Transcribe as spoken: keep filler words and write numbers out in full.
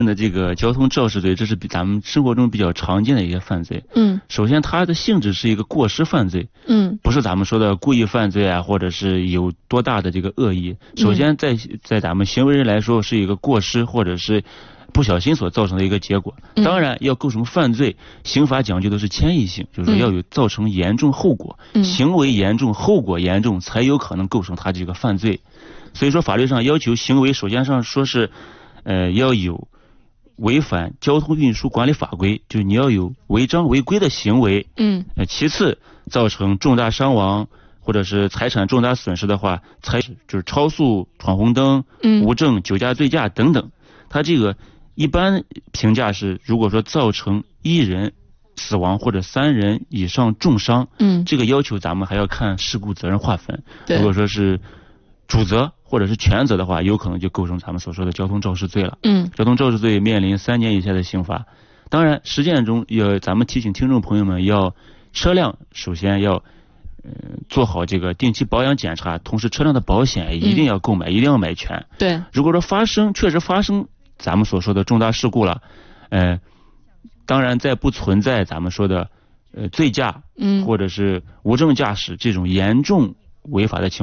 的这个交通肇事罪，这是比咱们生活中比较常见的一些犯罪。 嗯， 首先它的性质是一个过失犯罪， 嗯， 不是咱们说的故意犯罪啊，或者是有多大的这个恶意。首先在在咱们行为人来说是一个过失或者是不小心所造成的一个结果。当然要构成犯罪，刑法讲究的是迁移性，就是要有造成严重后果， 嗯、 行为严重后果严重才有可能构成他这个犯罪。所以说法律上要求行为首先上说是呃要有违反交通运输管理法规，就是你要有违章违规的行为。 嗯， 呃，其次造成重大伤亡或者是财产重大损失的话，才就是超速、闯红灯、 嗯、 无证、酒驾、醉驾等等。它这个一般评价是，如果说造成一人死亡或者三人以上重伤， 嗯， 这个要求咱们还要看事故责任划分。 对， 如果说是主责或者是全责的话，有可能就构成咱们所说的交通肇事罪了。 嗯， 交通肇事罪面临三年以下的刑罚。当然，实践中要咱们提醒听众朋友们，要车辆首先要呃做好这个定期保养检查，同时车辆的保险一定要购买，嗯、一定要买全。 对， 如果说发生确实发生咱们所说的重大事故了，呃，当然在不存在咱们说的呃醉驾，嗯，或者是无证驾驶这种严重违法的情况。